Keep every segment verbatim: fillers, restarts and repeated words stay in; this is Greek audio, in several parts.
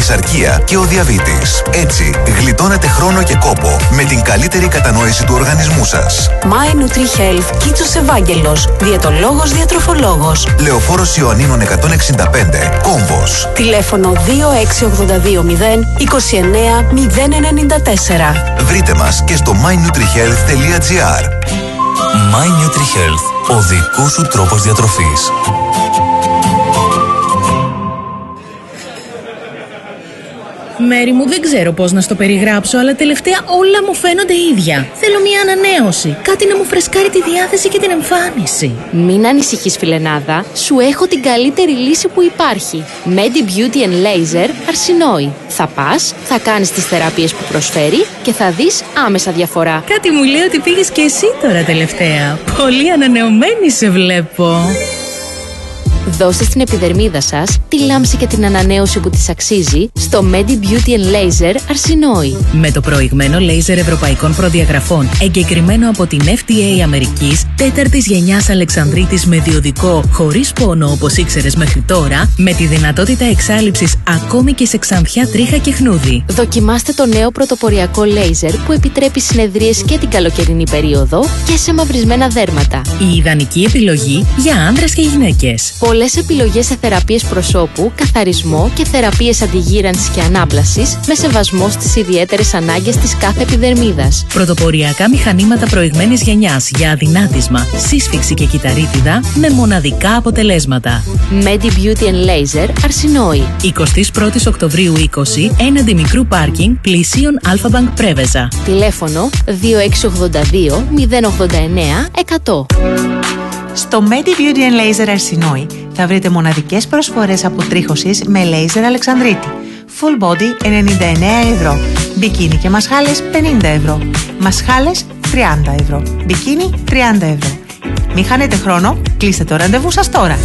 παχυσαρκία και ο διαβήτης. Έτσι, γλιτώνετε χρόνο και κόπο με την καλύτερη κατανόηση του οργανισμού σας. My NutriHealth, Κίτσος Ευάγγελος, διαιτολόγος, διατροφολόγος. Λεωφόρος Ιωαννίνων εκατόν εξήντα πέντε, Κόμβος. Τηλέφωνο δύο έξι οκτώ δύο μηδέν είκοσι εννέα μηδέν ενενήντα τέσσερα. Βρείτε μας και στο my nutrihealth τελεία gr. My NutriHealth, ο δικός σου τρόπος διατροφής. Μέρη μου, δεν ξέρω πώς να στο περιγράψω, αλλά τελευταία όλα μου φαίνονται ίδια. Θέλω μια ανανέωση, κάτι να μου φρεσκάρει τη διάθεση και την εμφάνιση. Μην ανησυχείς, φιλενάδα, σου έχω την καλύτερη λύση που υπάρχει. Medi Beauty and Laser Αρσινόη. Θα πας, θα κάνεις τις θεραπείες που προσφέρει και θα δεις άμεσα διαφορά. Κάτι μου λέει ότι πήγες και εσύ τώρα τελευταία. Πολύ ανανεωμένη σε βλέπω. Δώστε στην επιδερμίδα σας τη λάμψη και την ανανέωση που της αξίζει στο Medi Beauty and Laser Αρσινόη. Με το προηγμένο λέιζερ ευρωπαϊκών προδιαγραφών, εγκεκριμένο από την εφ ντι έι Αμερικής, τέταρτης γενιάς Αλεξανδρίτης με διοδικό, χωρίς πόνο όπως ήξερες μέχρι τώρα, με τη δυνατότητα εξάλειψης ακόμη και σε ξανθιά, τρίχα και χνούδι. Δοκιμάστε το νέο πρωτοποριακό λέιζερ που επιτρέπει συνεδρίες και την καλοκαιρινή περίοδο και σε μαυρισμένα δέρματα. Η ιδανική επιλογή για άνδρες και γυναίκες. Πολλές επιλογές σε θεραπείες προσώπου, καθαρισμό και θεραπείες αντιγύρανσης και ανάπλασης με σεβασμό στις ιδιαίτερες ανάγκες της κάθε επιδερμίδας. Πρωτοποριακά μηχανήματα προηγμένης γενιάς για αδυνάτισμα, σύσφυξη και κυταρίτιδα με μοναδικά αποτελέσματα. Medi Beauty and Laser Αρσινόη. εικοστή πρώτη Οκτωβρίου είκοσι, έναντι μικρού πάρκινγκ, πλησίον Αλφα-Μπανκ Πρέβεζα. Τηλέφωνο δύο έξι οκτώ δύο μηδέν ογδόντα εννέα εκατό. Στο Medi Beauty and Laser Αρσινόη θα βρείτε μοναδικές προσφορές αποτρίχωσης με λέιζερ Αλεξανδρίτη. Full body ενενήντα εννέα ευρώ. Μπικίνι και μασχάλες πενήντα ευρώ. Μασχάλες τριάντα ευρώ. Μπικίνι τριάντα ευρώ. Μην χάνετε χρόνο, κλείστε το ραντεβού σας τώρα.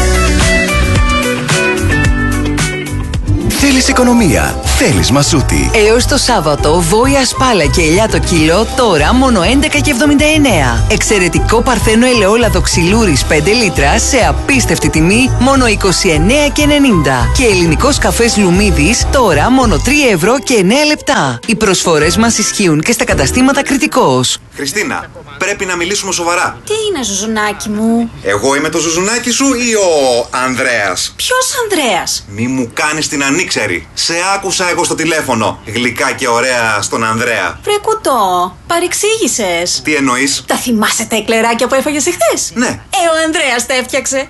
Θέλεις οικονομία, θέλεις μασούτη. Έως το Σάββατο, βόηα σπάλα και ελιά το κιλό, τώρα μόνο έντεκα και εβδομήντα εννέα. Εξαιρετικό παρθένο ελαιόλαδο ξυλούρης πέντε λίτρα σε απίστευτη τιμή, μόνο είκοσι εννέα και ενενήντα. Και ελληνικός καφές Λουμίδης, τώρα μόνο τρία ευρώ και εννέα λεπτά. Οι προσφορές μας ισχύουν και στα καταστήματα Κρητικός. Χριστίνα, πρέπει να μιλήσουμε σοβαρά. Τι είναι, ζουζουνάκι μου? Εγώ είμαι το ζουζουνάκι σου ή ο Ανδρέας? Ποιος Ανδρέας? Μη μου κάνεις την ανήξερη. Σε άκουσα εγώ στο τηλέφωνο. Γλυκά και ωραία στον Ανδρέα. Βρε κουτό, παρεξήγησες. Τι εννοείς? Τα θυμάσαι τα εκλεράκια που έφαγες εχθές? Ναι. Ε, ο Ανδρέας τα έφτιαξε.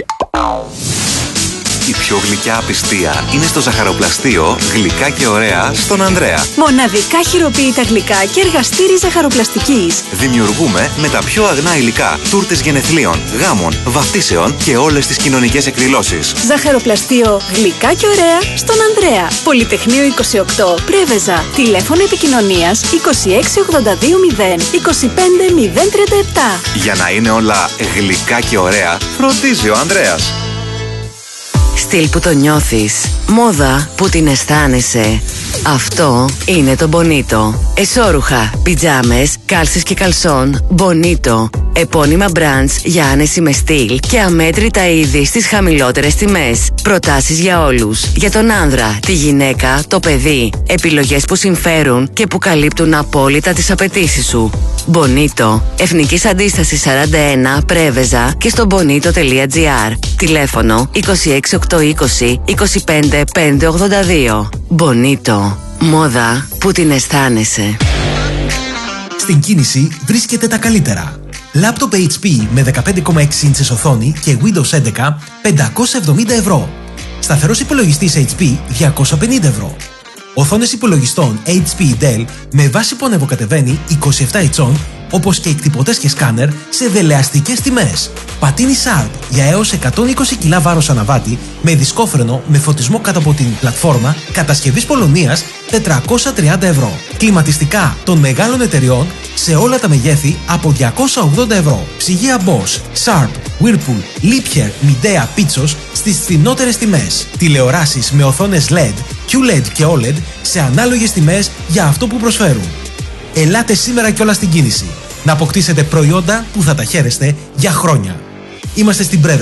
Η πιο γλυκιά απιστία είναι στο ζαχαροπλαστείο Γλυκά και ωραία στον Ανδρέα. Μοναδικά χειροποίητα γλυκά και εργαστήρι ζαχαροπλαστικής. Δημιουργούμε με τα πιο αγνά υλικά τούρτες γενεθλίων, γάμων, βαφτίσεων και όλες τις κοινωνικές εκδηλώσεις. Ζαχαροπλαστείο Γλυκά και ωραία στον Ανδρέα. Πολυτεχνείο είκοσι οκτώ, Πρέβεζα. Τηλέφωνο επικοινωνίας είκοσι έξι ογδόντα δύο μηδέν είκοσι πέντε μηδέν τριάντα επτά. Για να είναι όλα γλυκά και ωραία, φροντίζει ο Ανδρέας. Στυλ που το νιώθεις, μόδα που την αισθάνεσαι. Αυτό είναι το Bonito. Εσώρουχα, πιτζάμες, κάλσες και καλσόν, Bonito. Επώνυμα brands για άνεση με στυλ και αμέτρητα είδη στις χαμηλότερες τιμές. Προτάσεις για όλους. Για τον άνδρα, τη γυναίκα, το παιδί. Επιλογές που συμφέρουν και που καλύπτουν απόλυτα τις απαιτήσεις σου. Bonito. Εθνικής Αντίστασης σαράντα ένα, Πρέβεζα και στο bonito τελεία gr. Τηλέφωνο είκοσι έξι οκτακόσια είκοσι είκοσι πέντε πεντακόσια ογδόντα δύο. Bonito. Μόδα που την αισθάνεσαι. Στην κίνηση βρίσκεται τα καλύτερα. Λάπτοπ έιτς πι με δεκαπέντε κόμμα έξι ίντσες οθόνη και Windows έντεκα πεντακόσια εβδομήντα ευρώ. Σταθερός υπολογιστής έιτς πι διακόσια πενήντα ευρώ. Οθόνες υπολογιστών έιτς πι Dell με βάση που ανεβοκατεβαίνει είκοσι επτά ιντσών, όπως και εκτυπωτές και σκάνερ σε δελεαστικές τιμές. Πατίνι Sharp για έως εκατόν είκοσι κιλά βάρος αναβάτη με δισκόφρενο με φωτισμό κάτω από την πλατφόρμα κατασκευής Πολωνίας τετρακόσια τριάντα ευρώ. Κλιματιστικά των μεγάλων εταιριών σε όλα τα μεγέθη από διακόσια ογδόντα ευρώ. Ψυγεία Bosch, Sharp, Whirlpool, Liebherr, Midea, Pitsos στις φθηνότερες τιμές. Τηλεοράσεις με οθόνες ελ ι ντι, κιου ελ ι ντι και ο ελ ι ντι σε ανάλογες τιμές για αυτό που προσφέρουν. Ελάτε σήμερα κιόλας στην κίνηση να αποκτήσετε προϊόντα που θα τα χαίρεστε για χρόνια. Είμαστε στην Πρέβεζα,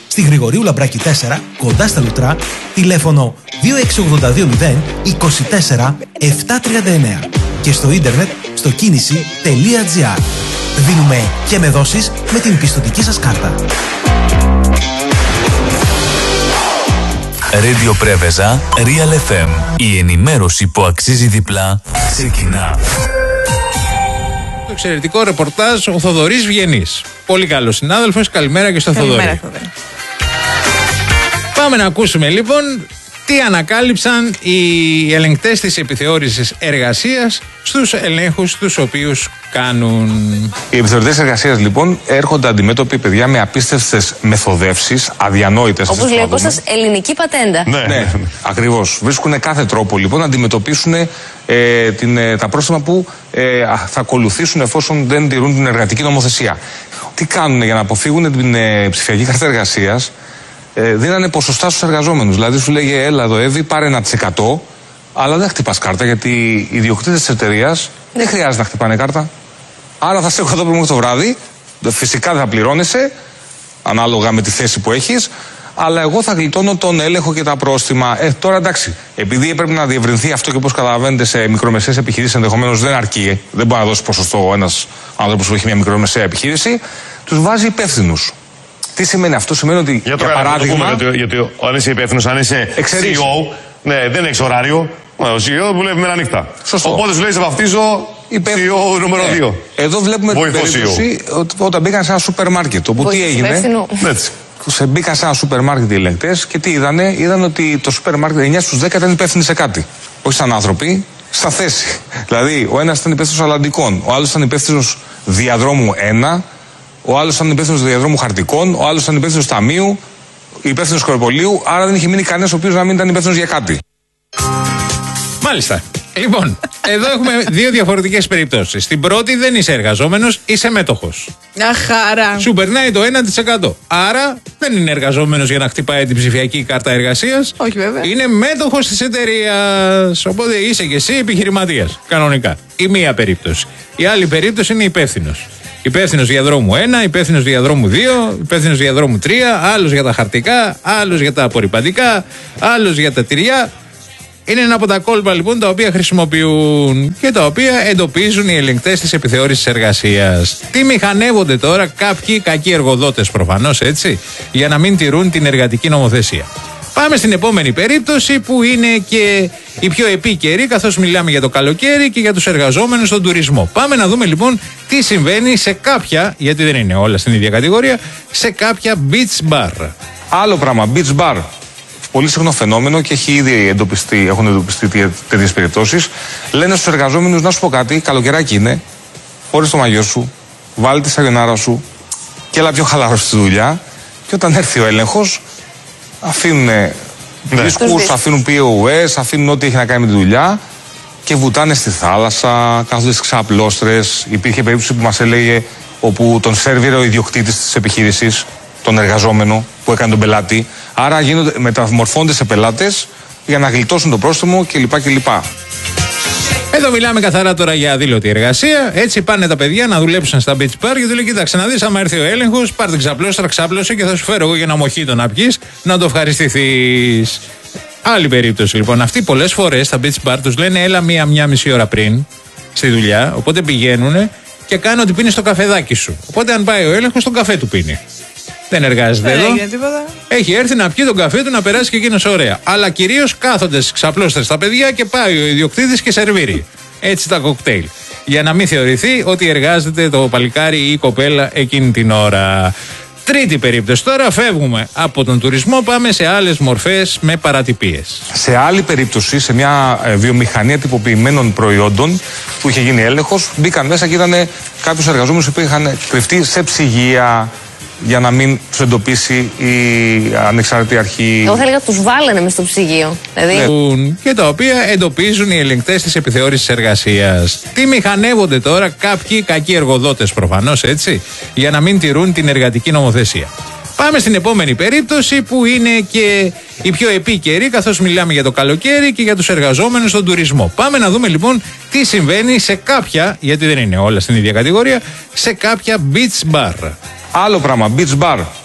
Στη Γρηγορίου Λαμπράκη τέσσερα, κοντά στα Λουτρά, τηλέφωνο δύο έξι οκτώ δύο μηδέν είκοσι τέσσερα επτακόσια τριάντα εννέα και στο ίντερνετ στο κίνηση τελεία τζι άρ. Δίνουμε και με δόσεις με την πιστωτική σας κάρτα. Radio Πρέβεζα, Real εφ εμ. Η ενημέρωση που αξίζει διπλά ξεκινά. Το εξαιρετικό ρεπορτάζ ο Θοδωρής Βιενής. Πολύ καλός συνάδελφος. Καλημέρα και στο Καλημέρα, Θοδωρή. Θοδωρή. Πάμε να ακούσουμε λοιπόν τι ανακάλυψαν οι ελεγκτές της επιθεώρησης εργασίας στους ελέγχους τους οποίους κάνουν. Οι επιθεωρητές εργασίας λοιπόν έρχονται αντιμέτωποι, παιδιά, με απίστευτες μεθοδεύσεις, αδιανόητες. Όπως λέει ο Κώστας, ελληνική πατέντα. Ναι, ναι, ακριβώς. Βρίσκουν κάθε τρόπο λοιπόν να αντιμετωπίσουν ε, την, ε, τα πρόστιμα που ε, θα ακολουθήσουν εφόσον δεν τηρούν την εργατική νομοθεσία. Τι κάνουν για να αποφύγουν την ε, ψηφιακή κάρτα εργασίας? Ε, δίνανε ποσοστά στους εργαζόμενους. Δηλαδή σου λέγε, έλα εδώ Εύη, πάρε ένα τοις εκατό, αλλά δεν χτυπάς κάρτα, γιατί οι ιδιοκτήτες της εταιρείας δεν χρειάζεται να χτυπάνε κάρτα. Άρα θα σε έχω εδώ πριν το βράδυ, φυσικά δεν θα πληρώνεσαι, ανάλογα με τη θέση που έχεις, αλλά εγώ θα γλιτώνω τον έλεγχο και τα πρόστιμα. Ε, τώρα εντάξει, επειδή έπρεπε να διευρυνθεί αυτό και όπως καταλαβαίνετε σε μικρομεσαίες επιχειρήσεις ενδεχομένως δεν αρκεί, δεν μπορεί να δώσει ποσοστό ένας άνθρωπος που έχει μια μικρομεσαία επιχείρηση, τους βάζει υπεύθυνους. Τι σημαίνει αυτό? Σημαίνει ότι για, για παράδειγμα. Το γιατί, γιατί αν είσαι υπεύθυνος, αν είσαι εξαιρείς. σι ι ο, ναι, δεν έχει ωράριο. Ο σι ι ο δουλεύει μέρα νύχτα. Σωστό. Οπότε σου λέει, σε βαφτίζω σι ι ο νούμερο δύο. Ναι. Εδώ βλέπουμε την περίπτωση ότι όταν μπήκαν σε ένα σούπερ μάρκετ. Όπου τι έγινε? Έτσι. Σε μπήκαν σε ένα σούπερ μάρκετ οι ελεγκτές και τι είδανε? Είδαν ότι το σούπερ μάρκετ εννιά στους δέκα ήταν υπεύθυνοι σε κάτι. Όχι σαν άνθρωποι, στα θέση. Δηλαδή, ο ένας ήταν υπεύθυνος αλλαντικών, ο άλλος ήταν υπεύθυνος διαδρόμου ένα. Ο άλλος ήταν υπεύθυνος διαδρόμου χαρτικών, ο άλλος ήταν υπεύθυνος ταμείου, υπεύθυνος κοροπολίου, άρα δεν είχε μείνει κανένας ο οποίος να μην ήταν υπεύθυνος για κάτι. Μάλιστα. Λοιπόν, εδώ έχουμε δύο διαφορετικές περιπτώσεις. Στην πρώτη δεν είσαι εργαζόμενος, είσαι μέτοχος. Αχάρα. Σου περνάει το ένα τοις εκατό. Άρα δεν είναι εργαζόμενος για να χτυπάει την ψηφιακή κάρτα εργασίας. Όχι βέβαια. Είναι μέτοχος της εταιρείας. Οπότε είσαι και εσύ επιχειρηματίας. Κανονικά. Η μία περίπτωση. Η άλλη περίπτωση είναι υπεύθυνος. Υπεύθυνος διαδρόμου ένα, υπεύθυνος διαδρόμου δύο, υπεύθυνος διαδρόμου τρία, άλλος για τα χαρτικά, άλλος για τα απορριπαντικά, άλλος για τα τυριά. Είναι ένα από τα κόλπα λοιπόν τα οποία χρησιμοποιούν και τα οποία εντοπίζουν οι ελεγκτές της επιθεώρησης εργασίας. Τι μηχανεύονται τώρα κάποιοι κακοί εργοδότες προφανώς, έτσι, για να μην τηρούν την εργατική νομοθεσία. Πάμε στην επόμενη περίπτωση που είναι και η πιο επίκαιρη, καθώς μιλάμε για το καλοκαίρι και για τους εργαζόμενους στον τουρισμό. Πάμε να δούμε λοιπόν τι συμβαίνει σε κάποια, γιατί δεν είναι όλα στην ίδια κατηγορία, σε κάποια beach bar. Άλλο πράγμα, beach bar. Πολύ συχνό φαινόμενο και έχει ήδη εντοπιστεί, έχουν εντοπιστεί τέτοιες περιπτώσεις. Λένε στους εργαζόμενους, να σου πω κάτι, καλοκαιράκι είναι, φόρες το μαγιό σου, βάλει τη σαγιονάρα σου και έλα πιο χαλαρός στη δουλειά. Και όταν έρθει ο έλεγχος, αφήνουν ναι. δίσκους, αφήνουν πι ο ες, αφήνουν ό,τι έχει να κάνει με τη δουλειά και βουτάνε στη θάλασσα, κάθονται στις ξαπλώστρες. Υπήρχε περίπτωση που μας έλεγε όπου τον σέρβιρε ο ιδιοκτήτης της επιχείρησης, τον εργαζόμενο που έκανε τον πελάτη. Άρα γίνονται, μεταμορφώνται σε πελάτες για να γλιτώσουν το πρόστιμο κλπ. κλπ. Εδώ μιλάμε καθαρά τώρα για αδήλωτη εργασία. Έτσι πάνε τα παιδιά να δουλέψουν στα beach bar και του λέει: κοίταξε να δεις, άμα έρθει ο έλεγχος, πάρ' την ξαπλώστρα, ξάπλωσε και θα σου φέρω εγώ για ένα μοχίτο να πιεις, να το ευχαριστηθείς. Άλλη περίπτωση λοιπόν. Αυτοί πολλές φορές στα beach bar τους λένε: έλα μία-μία μισή ώρα πριν στη δουλειά. Οπότε πηγαίνουν και κάνουν ότι πίνει στο καφεδάκι σου. Οπότε αν πάει ο έλεγχος, τον καφέ του πίνει. Δεν εργάζεται εδώ. Έχει έρθει να πιει τον καφέ του, να περάσει και εκείνος ωραία. Αλλά κυρίως κάθονται στις ξαπλώστρες τα παιδιά και πάει ο ιδιοκτήτης και σερβίρει. Έτσι τα κοκτέιλ. Για να μην θεωρηθεί ότι εργάζεται το παλικάρι ή η κοπέλα εκείνη την ώρα. Τρίτη περίπτωση. Τώρα φεύγουμε από τον τουρισμό, πάμε σε άλλες μορφές με παρατυπίες. Σε άλλη περίπτωση, σε μια ε, βιομηχανία τυποποιημένων προϊόντων που είχε γίνει έλεγχος, μπήκαν μέσα και ήταν κάποιους εργαζόμενους που είχαν κρυφτεί σε ψυγεία για να μην τους εντοπίσει η ανεξάρτητη αρχή. Εγώ θα έλεγα τους βάλανε μες στο ψυγείο. Δηλαδή... Ναι. Και τα οποία εντοπίζουν οι ελεγκτές της επιθεώρησης εργασίας. Τι μηχανεύονται τώρα κάποιοι κακοί εργοδότες προφανώς, έτσι, για να μην τηρούν την εργατική νομοθεσία. Πάμε στην επόμενη περίπτωση που είναι και η πιο επίκαιρη, καθώς μιλάμε για το καλοκαίρι και για τους εργαζόμενους στον τουρισμό. Πάμε να δούμε λοιπόν τι συμβαίνει σε κάποια, γιατί δεν είναι όλα στην ίδια κατηγορία, σε κάποια beach bar. Άλλο πράγμα, beach bar.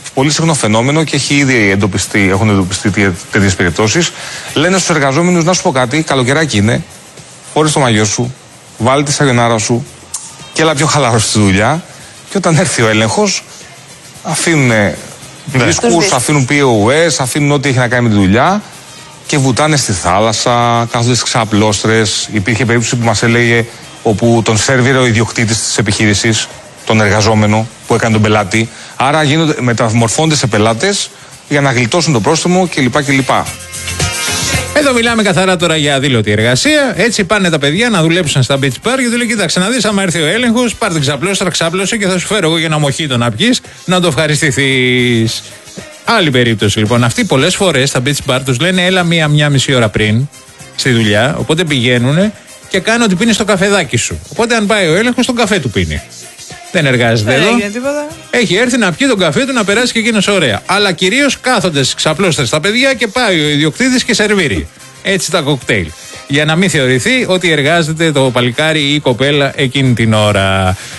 πολύ συχνό φαινόμενο και έχει ήδη εντοπιστεί, έχουν εντοπιστεί τέτοιες περιπτώσεις. Λένε στους εργαζόμενους, να σου πω κάτι, καλοκαιράκι είναι, χωρίς το μαγιό σου, βάλει τη σαγιονάρα σου και έλα πιο χαλαρός στη δουλειά. Και όταν έρθει ο έλεγχος, αφήνουν δίσκους, αφήνουν πι ο ες, αφήνουν ό,τι έχει να κάνει με τη δουλειά και βουτάνε στη θάλασσα, κάθονται στις ξαπλώστρες. Υπήρχε περίπτωση που μας έλεγε όπου τον σέρβιρε ο ιδιοκτήτης της επιχείρησης, τον εργαζόμενο που έκανε τον πελάτη. Άρα γίνονται, μεταμορφώνται σε πελάτες για να γλιτώσουν το πρόστιμο κλπ. κλπ. Εδώ μιλάμε καθαρά τώρα για αδήλωτη εργασία. Έτσι πάνε τα παιδιά να δουλέψουν στα beach bar και του λέει: κοίταξε να δεις, άμα έρθει ο έλεγχος, πάρ' την ξαπλώστρα, ξάπλωσε και θα σου φέρω εγώ για ένα μοχίτο να πιεις, να το ευχαριστηθείς. Άλλη περίπτωση λοιπόν. Αυτοί πολλές φορές στα beach bar τους λένε: έλα μία-μία μισή ώρα πριν στη δουλειά. Οπότε πηγαίνουν και κάνουν ότι πίνει το καφεδάκι σου. Οπότε αν πάει ο έλεγχος, τον καφέ του πίνει. Δεν εργάζεται δεν εδώ. τίποτα. Έχει έρθει να πιει τον καφέ του, να περάσει και εκείνος ωραία. Αλλά κυρίως κάθονται στις ξαπλώστρες τα παιδιά και πάει ο ιδιοκτήτης και σερβίρει. Έτσι τα κοκτέιλ. Για να μην θεωρηθεί ότι εργάζεται το παλικάρι ή η κοπέλα εκείνη την ώρα.